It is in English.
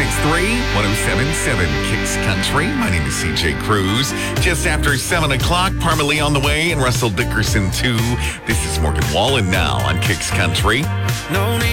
663-1077 Kicks Country. My name is CJ Cruz. Just after 7 o'clock, Parmalee on the way and Russell Dickerson too. This is Morgan Wallen now on Kicks Country. No need